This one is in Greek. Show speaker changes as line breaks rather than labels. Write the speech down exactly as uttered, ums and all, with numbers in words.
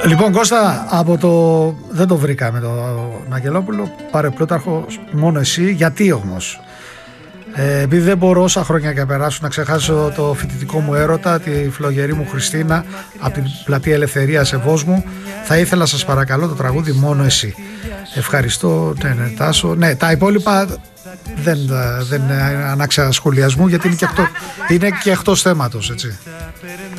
Λοιπόν, Κώστα, από το... δεν το βρήκαμε το Αγγελόπουλο, παρεπλούταρχο μόνο εσύ. Γιατί όμως? Ε, επειδή δεν μπορώ όσα χρόνια και περάσουν να ξεχάσω το φοιτητικό μου έρωτα, τη φλογερή μου Χριστίνα από την Πλατεία Ελευθερίας Ευόσμου, θα ήθελα, σας παρακαλώ, το τραγούδι μόνο εσύ. Ευχαριστώ. Ναι, ναι, Τάσο. Ναι, τα υπόλοιπα δεν, δεν ανάξα σχολιασμού, γιατί είναι και, εκτό, είναι και εκτός θέματος, έτσι.